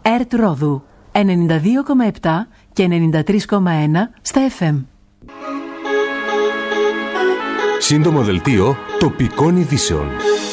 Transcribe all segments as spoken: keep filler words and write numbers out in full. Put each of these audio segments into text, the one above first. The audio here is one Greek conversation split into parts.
ΕΡΤ Ρόδου ενενήντα δύο κόμμα επτά και ενενήντα τρία κόμμα ένα στα εφ εμ. Σύντομο δελτίο τοπικών ειδήσεων.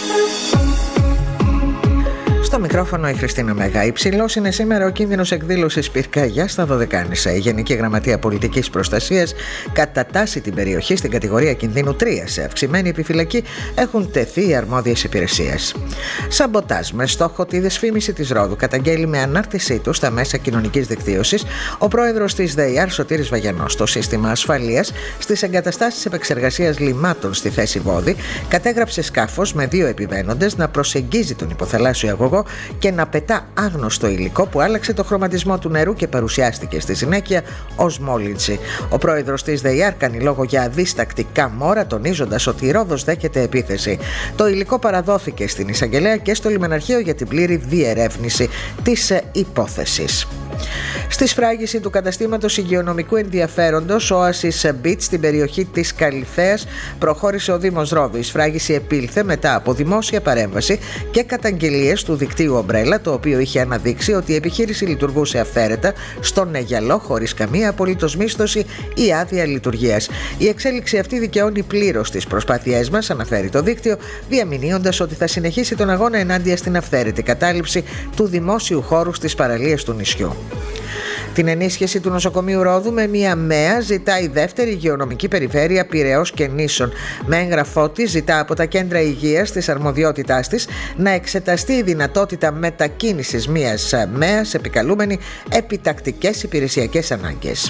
Στο μικρόφωνο η Χριστίνα Μέγα. Υψηλός είναι σήμερα ο κίνδυνος εκδήλωσης πυρκαγιάς στα Δωδεκάνησα. Η Γενική Γραμματεία Πολιτικής Προστασίας κατατάσσει την περιοχή στην κατηγορία κινδύνου τρία. Σε αυξημένη επιφυλακή έχουν τεθεί οι αρμόδιες υπηρεσίες. Σαμποτάζ με στόχο τη δυσφήμιση της Ρόδου καταγγέλει με ανάρτησή του στα μέσα κοινωνικής δικτύωσης ο πρόεδρος της ΔΕΙΑΡ Σωτήρης Βαγιανός. Το σύστημα ασφαλείας στις εγκαταστάσεις επεξεργασίας λιμάτων στη θέση Βόδη κατέγραψε σκάφος με δύο επιβαίνοντες να προσεγγίζει τον υποθαλάσσιο αγωγό και να πετά άγνωστο υλικό που άλλαξε το χρωματισμό του νερού και παρουσιάστηκε στη συνέχεια ως μόλυνση. Ο πρόεδρος της ΔΕΙΑΡ κάνει λόγο για αδίστακτη καμόρα, τονίζοντας ότι η Ρόδος δέχεται επίθεση. Το υλικό παραδόθηκε στην εισαγγελέα και στο λιμεναρχείο για την πλήρη διερεύνηση της υπόθεσης. Στη σφράγιση του καταστήματος υγειονομικού ενδιαφέροντος Oasis Beach στην περιοχή της Καλυθέας προχώρησε ο Δήμος Ρόδου. Η σφράγιση επήλθε μετά από δημόσια παρέμβαση και καταγγελίες του δικτύου Ομπρέλα, το οποίο είχε αναδείξει ότι η επιχείρηση λειτουργούσε αυθαίρετα στον Αιγιαλό χωρίς καμία απολύτως μίσθωση ή άδεια λειτουργίας. Η εξέλιξη αυτή δικαιώνει πλήρως τις προσπάθειές μας, αναφέρει το δίκτυο, διαμηνύοντας ότι θα συνεχίσει τον αγώνα ενάντια στην αυθαίρετη κατάληψη του δημόσιου χώρου στις παραλίες του νησιού. Την ενίσχυση του νοσοκομείου Ρόδου με μία ΜΕΑ ζητά η δεύτερη υγειονομική περιφέρεια Πειραιώς και Νήσων. Με έγγραφό της ζητά από τα κέντρα υγείας της αρμοδιότητάς της να εξεταστεί η δυνατότητα μετακίνησης μίας ΜΕΑ επικαλούμενη επιτακτικές υπηρεσιακές ανάγκες.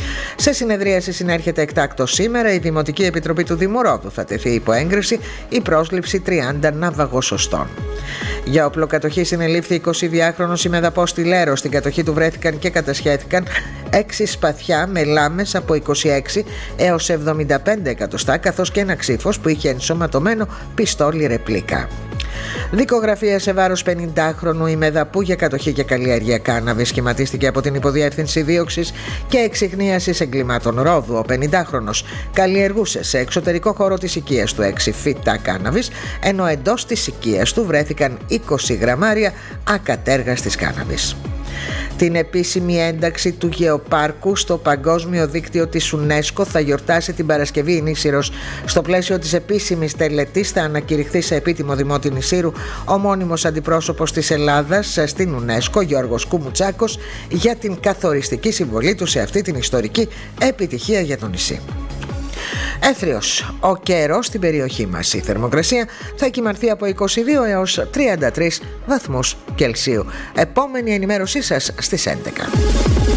Σε συνεδρίαση συνέρχεται εκτάκτως σήμερα η Δημοτική Επιτροπή του Δήμου Ρόδου. Θα τεθεί υπό έγκριση η πρόσληψη τριάντα ναυαγοσωστών. Για οπλοκατοχή συνελήφθη εικοσιδυάχρονος ημεδαπός στη Λέρο. Στην κατοχή του βρέθηκαν και κατασχέθηκαν έξι σπαθιά με λάμες από είκοσι έξι έως εβδομήντα πέντε εκατοστά, καθώς και ένα ξύφος που είχε ενσωματωμένο πιστόλι ρεπλίκα. Δικογραφία σε βάρος πενηντάχρονου ημεδαπού για κατοχή και καλλιέργεια κάναβης σχηματίστηκε από την Υποδιεύθυνση Δίωξης και Εξιχνίασης Εγκλημάτων Ρόδου. Ο πενηντάχρονος καλλιεργούσε σε εξωτερικό χώρο της οικίας του έξι φύτα κάναβης, ενώ εντός της οικίας του βρέθηκαν είκοσι γραμμάρια ακατέργαστης κάναβης. Την επίσημη ένταξη του Γεωπάρκου στο παγκόσμιο δίκτυο της UNESCO θα γιορτάσει την Παρασκευή η Νήσιρος. Στο πλαίσιο της επίσημης τελετής θα ανακηρυχθεί σε επίτιμο δημότη Νησίρου ο μόνιμος αντιπρόσωπος της Ελλάδας στην UNESCO, Γιώργος Κουμουτσάκος, για την καθοριστική συμβολή του σε αυτή την ιστορική επιτυχία για το νησί. Έθριος ο καιρός στην περιοχή μας. Η θερμοκρασία θα κυμανθεί από είκοσι δύο έως τριάντα τρεις βαθμούς Κελσίου. Επόμενη ενημέρωσή σας στις έντεκα.